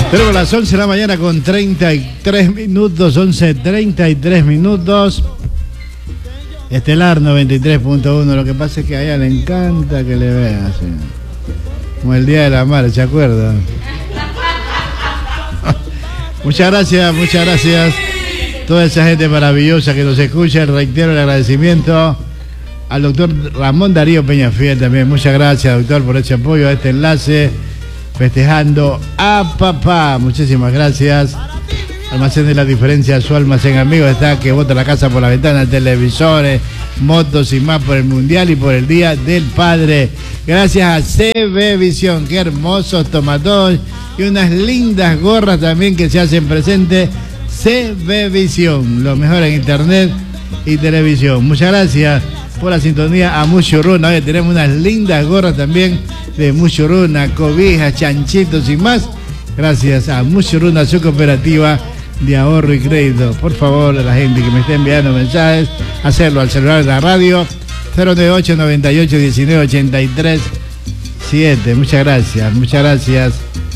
Tenemos las 11 de la mañana con 33 minutos, 11:33 minutos. Estelar 93.1. Lo que pasa es que a ella le encanta que le vean así. Como el Día de la Madre, ¿se acuerdan? Muchas gracias, muchas gracias. Toda esa gente maravillosa que nos escucha. Reitero el agradecimiento al doctor Ramón Darío Peñafiel también. Muchas gracias, doctor, por ese apoyo a este enlace. Festejando a papá. Muchísimas gracias. Almacén de la Diferencia, su almacén amigo está que bota la casa por la ventana, televisores, motos y más por el Mundial y por el Día del Padre. Gracias a CB Visión, qué hermosos tomatones y unas lindas gorras también que se hacen presente. CB Visión, lo mejor en internet y televisión. Muchas gracias por la sintonía a Muchurruna. Hoy tenemos unas lindas gorras también de Muchurruna, cobijas, chanchitos y más. Gracias a Muchurruna, su cooperativa de ahorro y crédito. Por favor, a la gente que me esté enviando mensajes, hacerlo al celular de la radio 098 98 19 83 7. Muchas gracias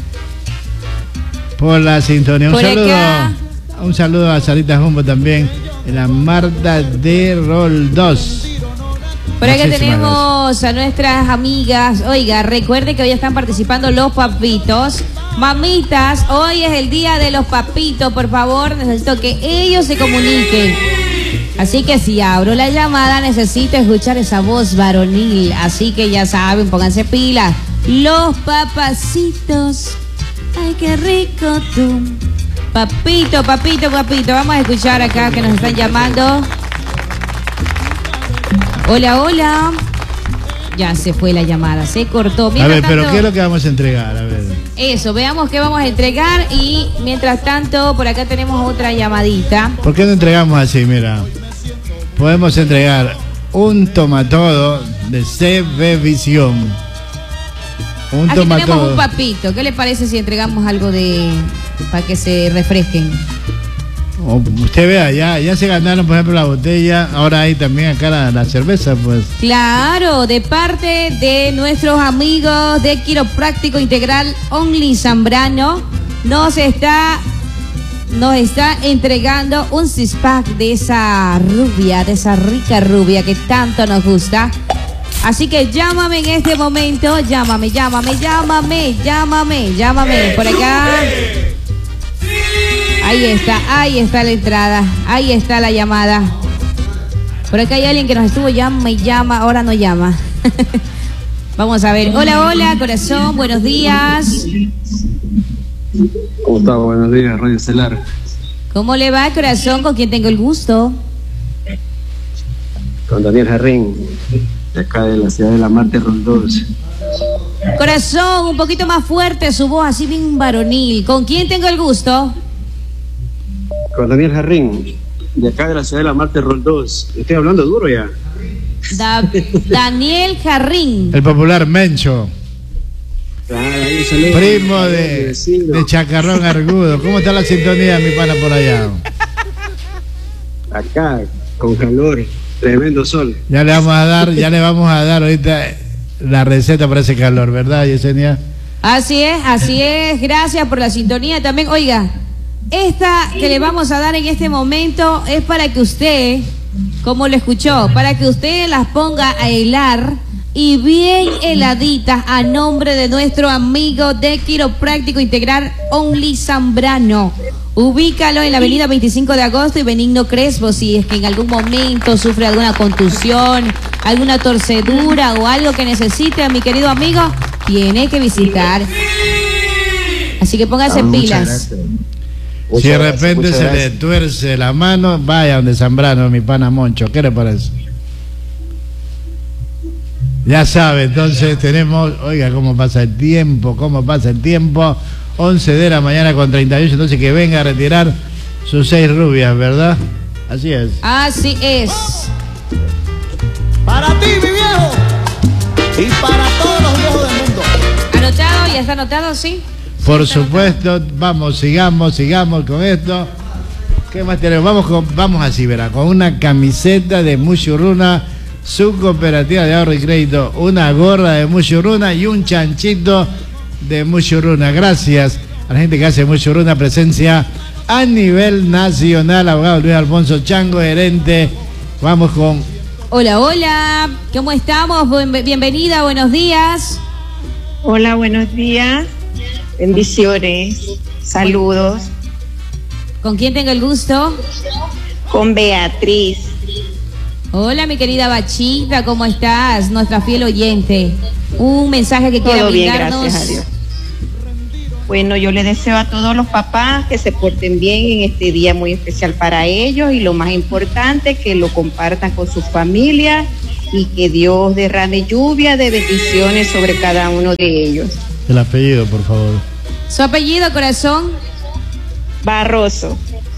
por la sintonía. Un saludo a Sarita Jumbo también, en la Marta de Roldós. Por acá tenemos a nuestras amigas. Oiga, recuerde que hoy están participando los papitos. Mamitas, hoy es el día de los papitos. Por favor, necesito que ellos se comuniquen. Así que si abro la llamada, necesito escuchar esa voz varonil. Así que ya saben, pónganse pilas. Los papacitos. Ay, qué rico tú. Papito, papito, papito. Vamos a escuchar acá que nos están llamando. Hola, hola. Ya se fue la llamada, se cortó. A ver, pero ¿qué es lo que vamos a entregar? A ver. Eso, veamos qué vamos a entregar y mientras tanto por acá tenemos otra llamadita. ¿Por qué no entregamos así? Mira, podemos entregar un tomatodo de CB Visión. Aquí tenemos un papito. ¿Qué le parece si entregamos algo para que se refresquen? Usted vea, ya se ganaron, por ejemplo, la botella. Ahora hay también acá la cerveza, pues. Claro, de parte de nuestros amigos de Quiropráctico Integral Only Zambrano, nos está entregando un six-pack de esa rubia, de esa rica rubia que tanto nos gusta. Así que llámame en este momento, llámame. Por acá. Ahí está la entrada, ahí está la llamada. Por acá hay alguien que nos estuvo llama, ahora no llama. Vamos a ver. Hola, corazón, buenos días. ¿Cómo está? Buenos días, Radio Estelar. ¿Cómo le va, corazón? ¿Con quién tengo el gusto? Con Daniel Jarrín, de acá de la ciudad de la Marta de Roldós. Corazón, un poquito más fuerte su voz, así bien varonil. ¿Con quién tengo el gusto? Con Daniel Jarrín, de acá de la ciudad de la Marta de Roldós. Estoy hablando duro ya. Daniel Jarrín. El popular Mencho. Claro, primo de Chacarrón Argudo. ¿Cómo está la sintonía, mi pana, por allá? Acá, con calor, tremendo sol. Ya le vamos a dar ahorita la receta para ese calor, ¿verdad, Yesenia? Así es. Gracias por la sintonía también. Oiga, esta que le vamos a dar en este momento es para que usted, como lo escuchó, para que usted las ponga a helar y bien heladitas a nombre de nuestro amigo de Quiropráctico Integral Only Zambrano. Ubícalo en la avenida 25 de agosto y Benigno Crespo. Si es que en algún momento sufre alguna contusión, alguna torcedura o algo que necesite, a mi querido amigo, tiene que visitar. Así que póngase pilas. Si de repente se le tuerce la mano, vaya donde Zambrano, mi pana Moncho. ¿Qué le parece? Ya sabe, entonces tenemos, oiga, cómo pasa el tiempo, 11 de la mañana con 38, entonces que venga a retirar sus 6 rubias, ¿verdad? Así es. Así es. Para ti, mi viejo, y para todos los viejos del mundo. ¿Anotado? ¿Ya está anotado? Sí. Por supuesto, vamos, sigamos con esto. ¿Qué más tenemos? Vamos así, verá, con una camiseta de Muchurruna, su cooperativa de ahorro y crédito, una gorra de Muchurruna y un chanchito de Muchurruna. Gracias a la gente que hace mucho una presencia a nivel nacional. Abogado Luis Alfonso Chango, gerente. Vamos con... Hola, hola, ¿cómo estamos? Bienvenida, buenos días. Hola, buenos días. Bendiciones. Saludos. ¿Con quién tengo el gusto? Con Beatriz. Hola, mi querida Bachita, ¿cómo estás? Nuestra fiel oyente. Un mensaje que quiera Todo bien, brindarnos. gracias a Dios. Bueno, yo le deseo a todos los papás que se porten bien en este día muy especial para ellos, y lo más importante, que lo compartan con sus familias y que Dios derrame lluvia de bendiciones sobre cada uno de ellos. El apellido, por favor. ¿Su apellido, corazón? Barroso.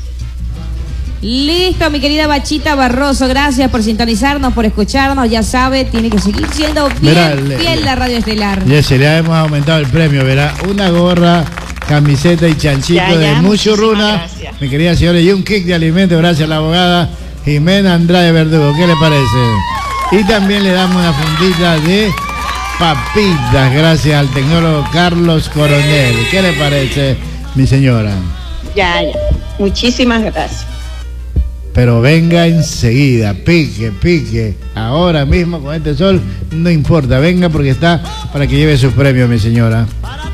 Listo, mi querida Bachita Barroso, gracias por sintonizarnos, por escucharnos. Ya sabe, tiene que seguir siendo fiel la Radio Estelar. Jessy, le hemos aumentado el premio, verá, una gorra, camiseta y chanchito de Muchurruna, mi querida señora, y un kit de alimentos gracias a la abogada Jimena Andrade Verdugo. ¿Qué le parece? Y también le damos una fundita de papitas gracias al tecnólogo Carlos Coronel. ¿Qué le parece, mi señora? Ya. Muchísimas gracias. Pero venga enseguida, pique, ahora mismo con este sol, no importa, venga porque está para que lleve sus premios, mi señora.